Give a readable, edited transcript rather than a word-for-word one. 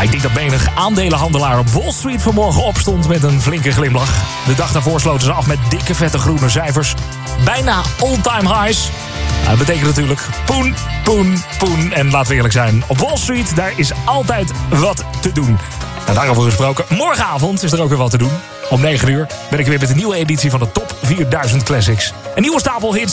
Ik denk dat menig aandelenhandelaar op Wall Street vanmorgen opstond met een flinke glimlach. De dag daarvoor sloten ze af met dikke vette groene cijfers. Bijna all-time highs. Dat betekent natuurlijk poen, poen, poen. En laten we eerlijk zijn, op Wall Street, daar is altijd wat te doen. Nou, daarover gesproken, morgenavond is er ook weer wat te doen. Om 9 uur ben ik weer met een nieuwe editie van de Top 4000 Classics. Een nieuwe stapel hits